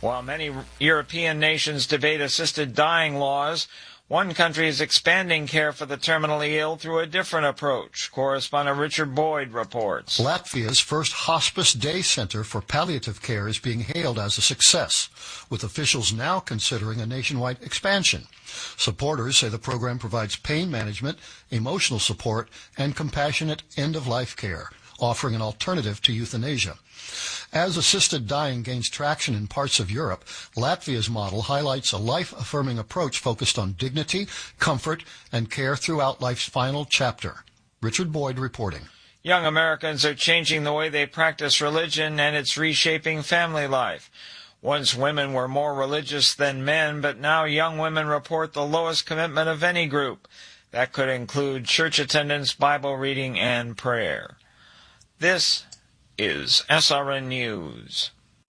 While many European nations debate assisted dying laws, one country is expanding care for the terminally ill through a different approach. Correspondent Richard Boyd reports. Latvia's first hospice day center for palliative care is being hailed as a success, with officials now considering a nationwide expansion. Supporters say the program provides pain management, emotional support, and compassionate end-of-life care, offering an alternative to euthanasia. As assisted dying gains traction in parts of Europe, Latvia's model highlights a life-affirming approach focused on dignity, comfort, and care throughout life's final chapter. Richard Boyd reporting. Young Americans are changing the way they practice religion, and it's reshaping family life. Once women were more religious than men, but now young women report the lowest commitment of any group. That could include church attendance, Bible reading, and prayer. This is SRN News.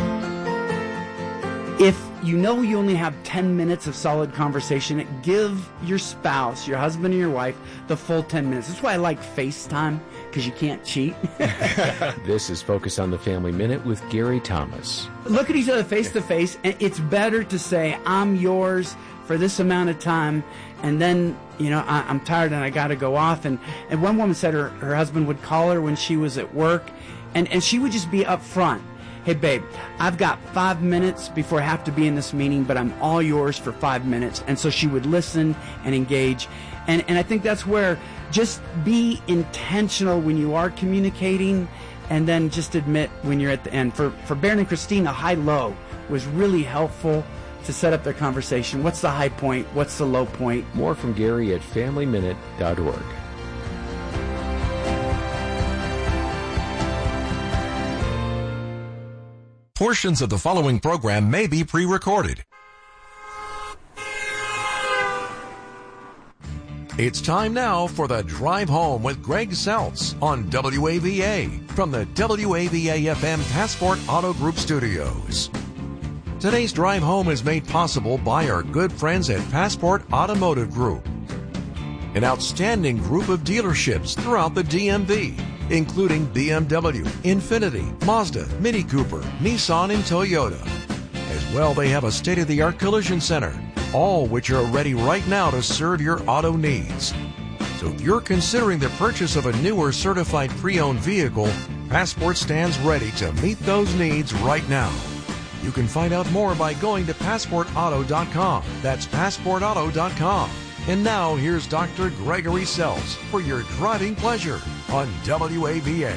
If you know you only have 10 minutes of solid conversation, give your spouse, your husband or your wife, the full 10 minutes. That's why I like FaceTime, because you can't cheat. This is Focus on the Family Minute with Gary Thomas. Look at each other face to face, and it's better to say, I'm yours for this amount of time, and then, I'm tired and I got to go off. And one woman said her husband would call her when she was at work, and she would just be up front. Hey, babe, I've got 5 minutes before I have to be in this meeting, but I'm all yours for 5 minutes. And so she would listen and engage. And I think that's where just be intentional when you are communicating, and then just admit when you're at the end. For Baron and Christina, high-low was really helpful to set up their conversation. What's the high point? What's the low point? More from Gary at FamilyMinute.org. Portions of the following program may be pre-recorded. It's time now for the Drive Home with Greg Seltz on WAVA from the WAVA-FM Passport Auto Group studios. Today's Drive Home is made possible by our good friends at Passport Automotive Group, an outstanding group of dealerships throughout the DMV, including BMW, Infiniti, Mazda, Mini Cooper, Nissan, and Toyota. As well, they have a state-of-the-art collision center, all which are ready right now to serve your auto needs. So if you're considering the purchase of a new or certified pre-owned vehicle, Passport stands ready to meet those needs right now. You can find out more by going to PassportAuto.com. That's PassportAuto.com. And now, here's Dr. Gregory Seltz for your driving pleasure on WAVA.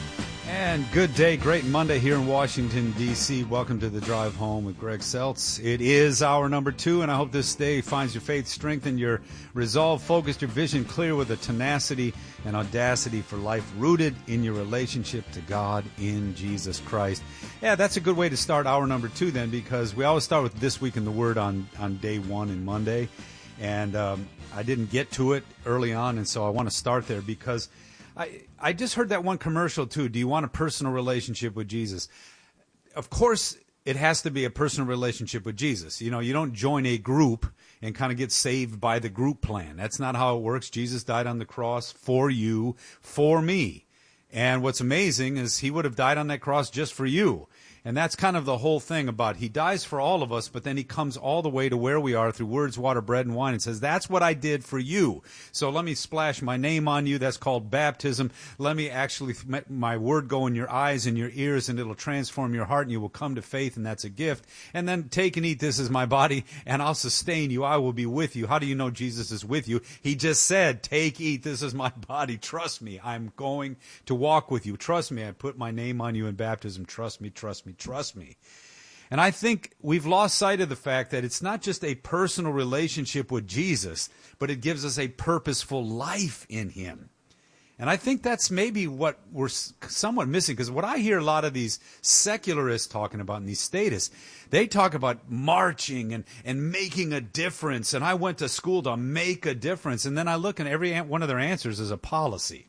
And good day, great Monday here in Washington, D.C. Welcome to the Drive Home with Greg Seltz. It is hour number 2, and I hope this day finds your faith strengthened, your resolve focused, your vision clear with a tenacity and audacity for life rooted in your relationship to God in Jesus Christ. Yeah, that's a good way to start hour number 2 then, because we always start with This Week in the Word on day 1 and Monday. And I didn't get to it early on, and so I want to start there because I just heard that one commercial too. Do you want a personal relationship with Jesus? Of course, it has to be a personal relationship with Jesus. You don't join a group and kind of get saved by the group plan. That's not how it works. Jesus died on the cross for you, for me. And what's amazing is he would have died on that cross just for you. And that's kind of the whole thing about he dies for all of us, but then he comes all the way to where we are through words, water, bread, and wine and says, that's what I did for you. So let me splash my name on you. That's called baptism. Let me actually, my word go in your eyes and your ears, and it'll transform your heart, and you will come to faith, and that's a gift. And then take and eat, this is my body, and I'll sustain you. I will be with you. How do you know Jesus is with you? He just said, take, eat, this is my body. Trust me. I'm going to walk with you. Trust me. I put my name on you in baptism. Trust me, trust me. Trust me. And I think we've lost sight of the fact that it's not just a personal relationship with Jesus, but it gives us a purposeful life in him. And I think that's maybe what we're somewhat missing, because what I hear a lot of these secularists talking about in these statists, they talk about marching and making a difference. And I went to school to make a difference. And then I look, and every one of their answers is a policy.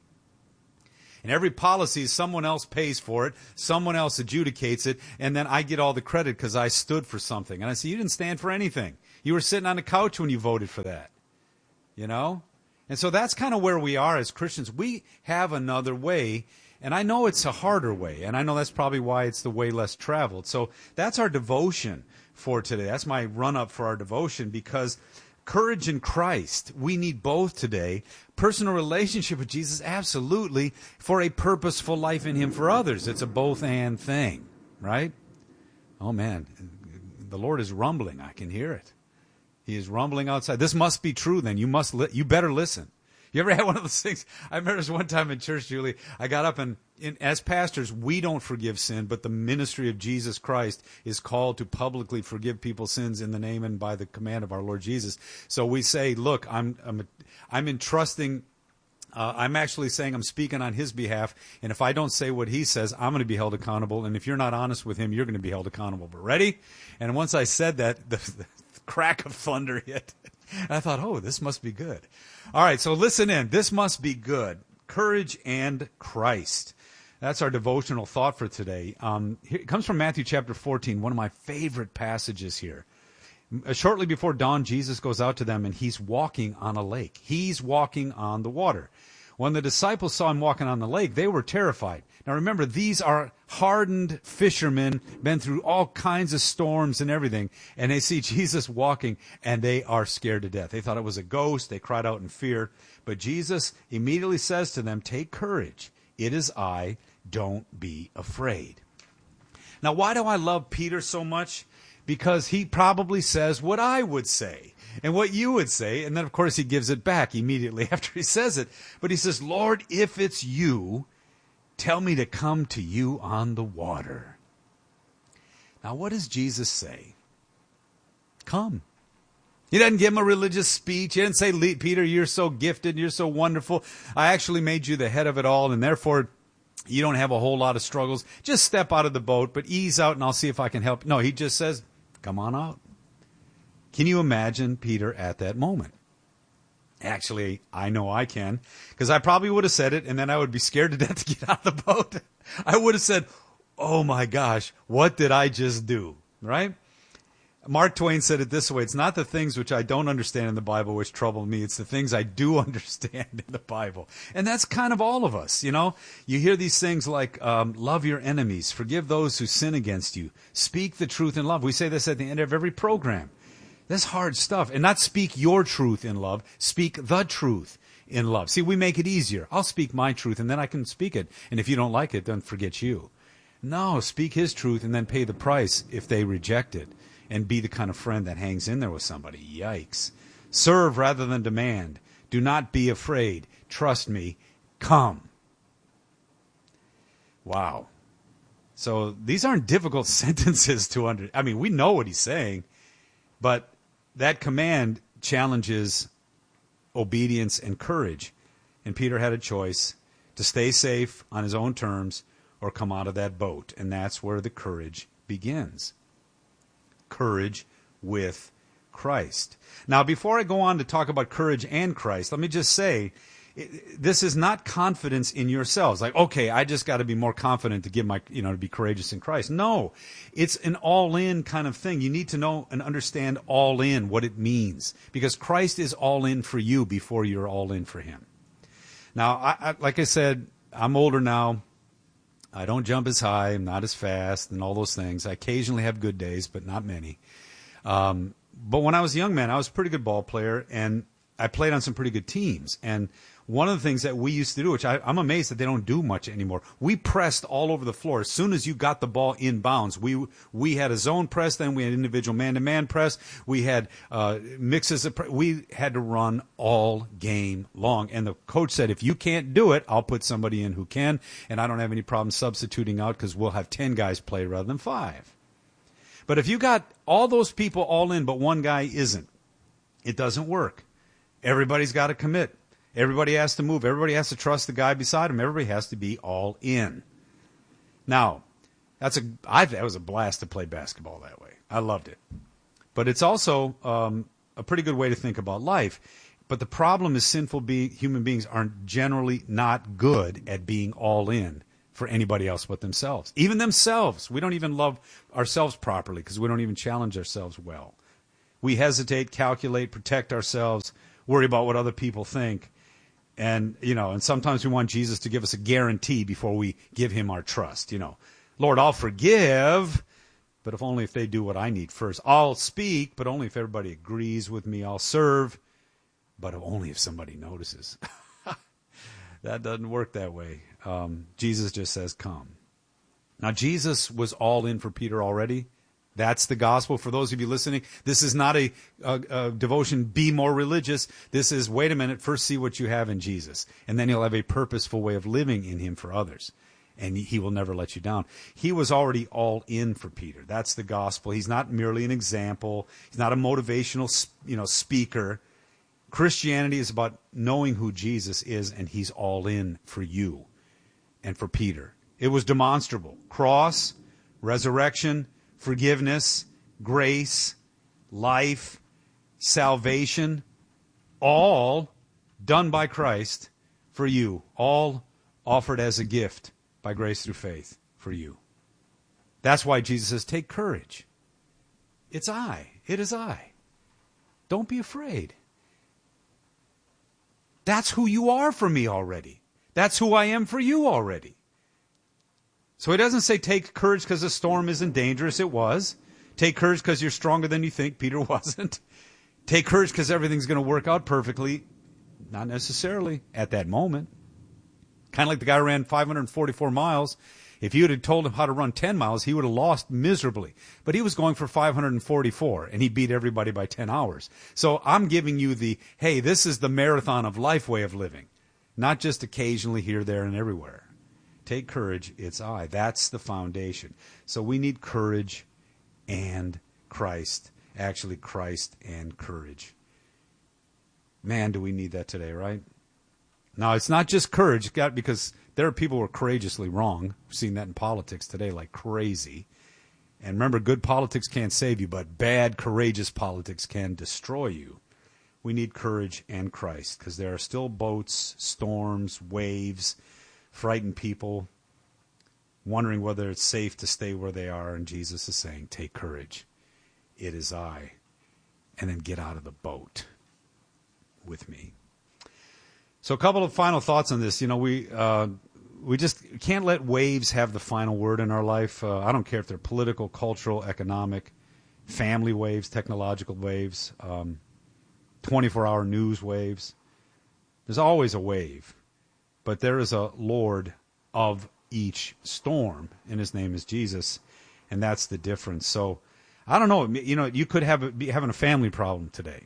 And every policy, someone else pays for it, someone else adjudicates it, and then I get all the credit because I stood for something. And I say, you didn't stand for anything. You were sitting on the couch when you voted for that. And so that's kind of where we are as Christians. We have another way, And I know it's a harder way, and I know that's probably why it's the way less traveled. So that's our devotion for today. That's my run-up for our devotion, because courage in Christ, we need both today. Personal relationship with Jesus, absolutely, for a purposeful life in him for others. It's a both-and thing, right? Oh, man, the Lord is rumbling. I can hear it. He is rumbling outside. This must be true, then. You better listen. You ever had one of those things? I remember this one time in church, Julie. I got up and as pastors, we don't forgive sin, but the ministry of Jesus Christ is called to publicly forgive people's sins in the name and by the command of our Lord Jesus. So we say, look, I'm entrusting. I'm actually saying I'm speaking on his behalf, and if I don't say what he says, I'm going to be held accountable. And if you're not honest with him, you're going to be held accountable. But ready? And once I said that, the crack of thunder hit. And I thought, oh, this must be good. All right, so listen in. This must be good. Courage and Christ. That's our devotional thought for today. It comes from Matthew chapter 14, one of my favorite passages here. Shortly before dawn, Jesus goes out to them, and he's walking on a lake. He's walking on the water. When the disciples saw him walking on the lake, they were terrified. Now remember, these are hardened fishermen, been through all kinds of storms and everything, and they see Jesus walking, and they are scared to death. They thought it was a ghost. They cried out in fear. But Jesus immediately says to them, take courage. It is I. Don't be afraid. Now, why do I love Peter so much? Because he probably says what I would say and what you would say. And then, of course, he gives it back immediately after he says it. But he says, Lord, if it's you, tell me to come to you on the water. Now, what does Jesus say? Come. He doesn't give him a religious speech. He didn't say, Peter, you're so gifted. You're so wonderful. I actually made you the head of it all, and therefore you don't have a whole lot of struggles. Just step out of the boat, but ease out, and I'll see if I can help. No, he just says, come on out. Can you imagine Peter at that moment? Actually, I know I can, because I probably would have said it, and then I would be scared to death to get out of the boat. I would have said, oh my gosh, what did I just do? Right? Mark Twain said it this way, it's not the things which I don't understand in the Bible which trouble me, it's the things I do understand in the Bible. And that's kind of all of us, you know. You hear these things like, love your enemies, forgive those who sin against you, speak the truth in love. We say this at the end of every program. That's hard stuff. And not speak your truth in love, speak the truth in love. See, we make it easier. I'll speak my truth and then I can speak it. And if you don't like it, then forget you. No, speak his truth and then pay the price if they reject it. And be the kind of friend that hangs in there with somebody. Yikes. Serve rather than demand. Do not be afraid. Trust me. Come. Wow. So these aren't difficult sentences to understand. I mean, we know what he's saying, but that command challenges obedience and courage. And Peter had a choice to stay safe on his own terms or come out of that boat. And that's where the courage begins. Courage with Christ. Now, before I go on to talk about courage and Christ, let me just say, this is not confidence in yourselves. Like, okay, I just got to be more confident to give my, to be courageous in Christ. No, it's an all-in kind of thing. You need to know and understand all in, what it means, because Christ is all in for you before you're all in for him. Now, like I said, I'm older now. I don't jump as high, I'm not as fast, and all those things. I occasionally have good days, but not many. But when I was a young man, I was a pretty good ball player, and I played on some pretty good teams. And one of the things that we used to do, which I'm amazed that they don't do much anymore, we pressed all over the floor. As soon as you got the ball in bounds, we had a zone press, then we had individual man-to-man press. We had mixes of we had to run all game long. And the coach said, if you can't do it, I'll put somebody in who can, and I don't have any problem substituting out because we'll have 10 guys play rather than 5. But if you got all those people all in, but one guy isn't, it doesn't work. Everybody's got to commit. Everybody has to move. Everybody has to trust the guy beside him. Everybody has to be all in. Now, that was a blast to play basketball that way. I loved it. But it's also a pretty good way to think about life. But the problem is sinful human beings are generally not good at being all in for anybody else but themselves. Even themselves. We don't even love ourselves properly because we don't even challenge ourselves well. We hesitate, calculate, protect ourselves, worry about what other people think. And, and sometimes we want Jesus to give us a guarantee before we give him our trust. Lord, I'll forgive, but if only if they do what I need first. I'll speak, but only if everybody agrees with me. I'll serve, but only if somebody notices. That doesn't work that way. Jesus just says, come. Now, Jesus was all in for Peter already. That's the gospel. For those of you listening, this is not a devotion, be more religious. This is, wait a minute, first see what you have in Jesus. And then you'll have a purposeful way of living in him for others. And he will never let you down. He was already all in for Peter. That's the gospel. He's not merely an example. He's not a motivational, speaker. Christianity is about knowing who Jesus is, and he's all in for you and for Peter. It was demonstrable. Cross, resurrection, forgiveness, grace, life, salvation, all done by Christ for you, all offered as a gift by grace through faith for you. That's why Jesus says, take courage. It's I. It is I. Don't be afraid. That's who you are for me already. That's who I am for you already. So he doesn't say take courage because the storm isn't dangerous. It was. Take courage because you're stronger than you think. Peter wasn't. Take courage because everything's going to work out perfectly. Not necessarily at that moment. Kind of like the guy who ran 544 miles. If you had told him how to run 10 miles, he would have lost miserably. But he was going for 544, and he beat everybody by 10 hours. So I'm giving you hey, this is the marathon of life way of living. Not just occasionally here, there, and everywhere. Take courage, it's I. That's the foundation. So we need courage and Christ. Actually, Christ and courage. Man, do we need that today, right? Now, it's not just courage, because there are people who are courageously wrong. We've seen that in politics today like crazy. And remember, good politics can't save you, but bad, courageous politics can destroy you. We need courage and Christ, because there are still boats, storms, waves, frightened people, wondering whether it's safe to stay where they are. And Jesus is saying, take courage. It is I. And then get out of the boat with me. So a couple of final thoughts on this. We just can't let waves have the final word in our life. I don't care if they're political, cultural, economic, family waves, technological waves, 24-hour news waves. There's always a wave. But there is a Lord of each storm, and his name is Jesus, and that's the difference. So I don't know. You could be having a family problem today.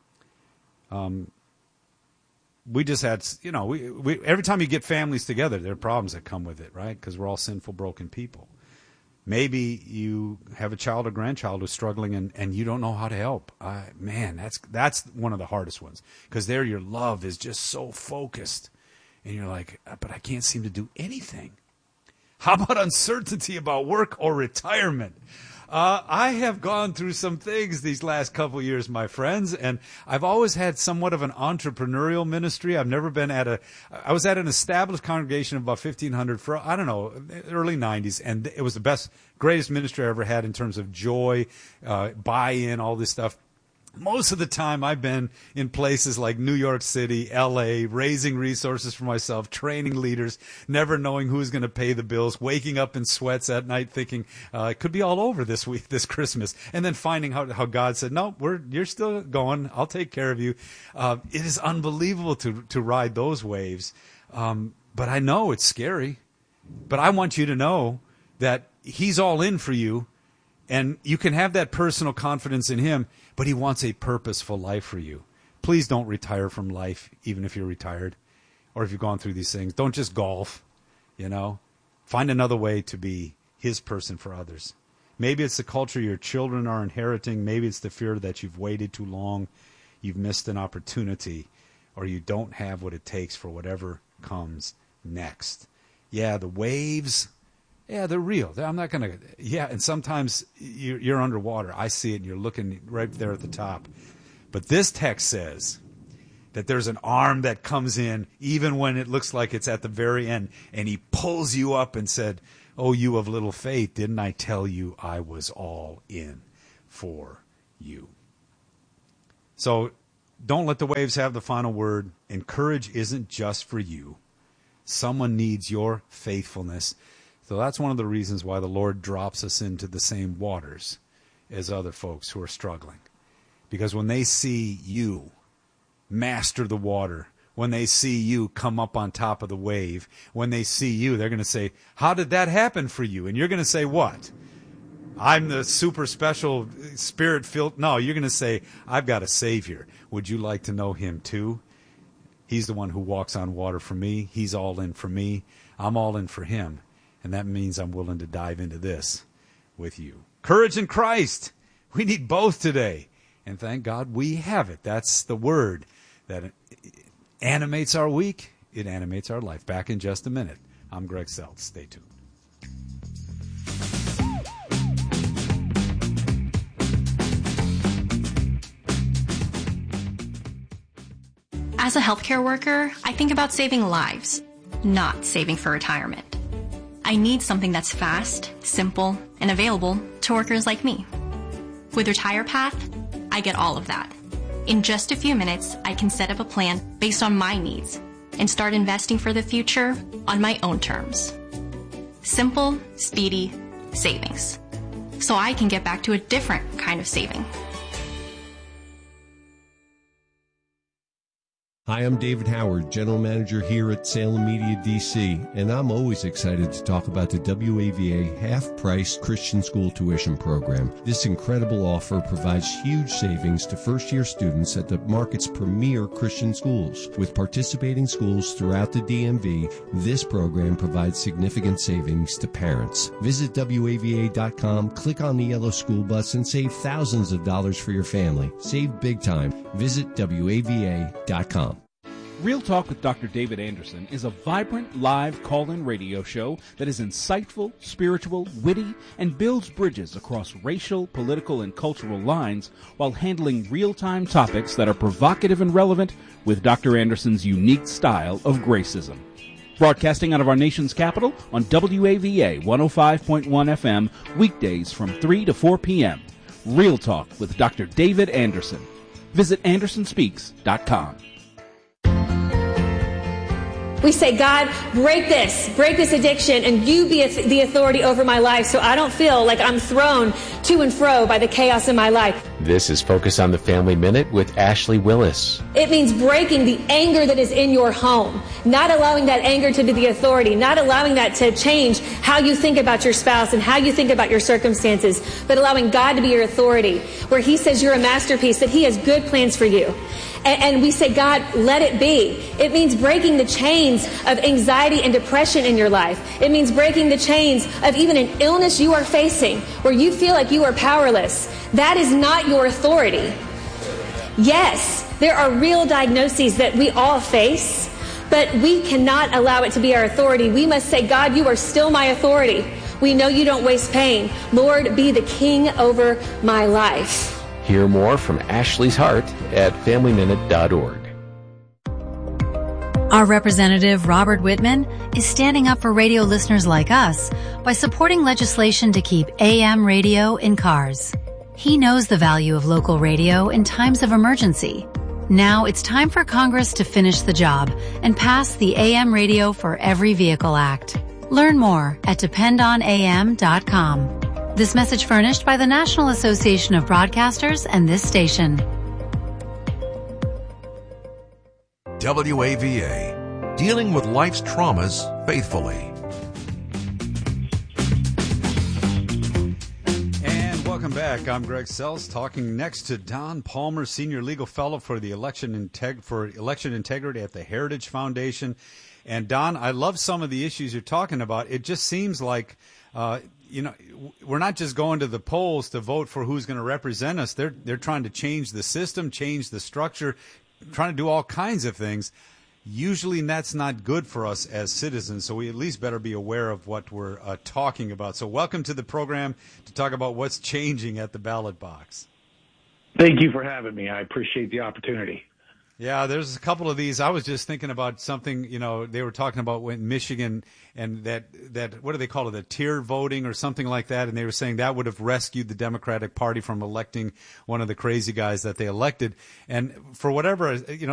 We just had, we every time you get families together, there are problems that come with it, right? Because we're all sinful, broken people. Maybe you have a child or grandchild who's struggling and you don't know how to help. Man, that's one of the hardest ones. Because there your love is just so focused. And you're like, but I can't seem to do anything. How about uncertainty about work or retirement? I have gone through some things these last couple years, my friends, and I've always had somewhat of an entrepreneurial ministry. I've never been I was at an established congregation of about 1,500 for, early 90s, and it was the greatest ministry I ever had in terms of joy, buy-in, all this stuff. Most of the time I've been in places like New York City, L.A., raising resources for myself, training leaders, never knowing who's going to pay the bills, waking up in sweats at night thinking it could be all over this week, this Christmas, and then finding how God said, no, you're still going. I'll take care of you. It is unbelievable to ride those waves. But I know it's scary. But I want you to know that he's all in for you, and you can have that personal confidence in him, but he wants a purposeful life for you. Please don't retire from life, even if you're retired or if you've gone through these things. Don't just golf, Find another way to be his person for others. Maybe it's the culture your children are inheriting. Maybe it's the fear that you've waited too long, you've missed an opportunity, or you don't have what it takes for whatever comes next. Yeah, the waves... Yeah, they're real. I'm not going to... Yeah, and sometimes you're underwater. I see it, and you're looking right there at the top. But this text says that there's an arm that comes in even when it looks like it's at the very end, and he pulls you up and said, oh, you of little faith, didn't I tell you I was all in for you? So Don't let the waves have the final word. And courage isn't just for you. Someone needs your faithfulness. So that's one of the reasons why the Lord drops us into the same waters as other folks who are struggling. Because when they see you master the water, when they see you come up on top of the wave, when they see you, they're going to say, how did that happen for you? And you're going to say, what? I'm the super special spirit-filled. No, you're going to say, I've got a Savior. Would you like to know him too? He's the one who walks on water for me. He's all in for me. I'm all in for him. And that means I'm willing to dive into this with you. Courage in Christ. We need both today. And thank God we have it. That's the word that animates our week. It animates our life. Back in just a minute. I'm Greg Seltz. Stay tuned. As a healthcare worker, I think about saving lives, not saving for retirement. I need something that's fast, simple, and available to workers like me. With RetirePath, I get all of that. In just a few minutes, I can set up a plan based on my needs and start investing for the future on my own terms. Simple, speedy savings. So I can get back to a different kind of saving. Hi, I'm David Howard, General Manager here at Salem Media DC, and I'm always excited to talk about the WAVA half-price Christian school tuition program. This incredible offer provides huge savings to first-year students at the market's premier Christian schools. With participating schools throughout the DMV, this program provides significant savings to parents. Visit WAVA.com, click on the yellow school bus, and save thousands of dollars for your family. Save big time. Visit WAVA.com. Real Talk with Dr. David Anderson is a vibrant live call-in radio show that is insightful, spiritual, witty, and builds bridges across racial, political, and cultural lines while handling real-time topics that are provocative and relevant with Dr. Anderson's unique style of gracism. Broadcasting out of our nation's capital on WAVA 105.1 FM, weekdays from 3 to 4 p.m. Real Talk with Dr. David Anderson. Visit AndersonSpeaks.com. We say, God, break this addiction, and you be the authority over my life so I don't feel like I'm thrown to and fro by the chaos in my life. This is Focus on the Family Minute with Ashley Willis. It means breaking the anger that is in your home, not allowing that anger to be the authority, not allowing that to change how you think about your spouse and how you think about your circumstances, but allowing God to be your authority, where he says you're a masterpiece, that he has good plans for you. And we say, God, let it be. It means breaking the chains of anxiety and depression in your life. It means breaking the chains of even an illness you are facing where you feel like you are powerless. That is not your authority. Yes, there are real diagnoses that we all face, but we cannot allow it to be our authority. We must say, God, you are still my authority. We know you don't waste pain. Lord, be the king over my life. Hear more from Ashley's heart at FamilyMinute.org. Our representative, Robert Whitman, is standing up for radio listeners like us by supporting legislation to keep AM radio in cars. He knows the value of local radio in times of emergency. Now it's time for Congress to finish the job and pass the AM Radio for Every Vehicle Act. Learn more at dependonam.com. This message furnished by the National Association of Broadcasters and this station. WAVA, dealing with life's traumas faithfully. And welcome back. I'm Greg Seltz, talking next to Don Palmer, Senior Legal Fellow for the Election Integrity at the Heritage Foundation. And Don, I love some of the issues you're talking about. It just seems like we're not just going to the polls to vote for who's going to represent us. They're trying to change the system, change the structure, trying to do all kinds of things. Usually that's not good for us as citizens, so we at least better be aware of what we're talking about. So welcome to the program to talk about what's changing at the ballot box. Thank you for having me. I appreciate the opportunity. Yeah, there's a couple of these. I was just thinking about something, they were talking about when Michigan and that what do they call it, the tier voting or something like that, and they were saying that would have rescued the Democratic Party from electing one of the crazy guys that they elected. And for whatever,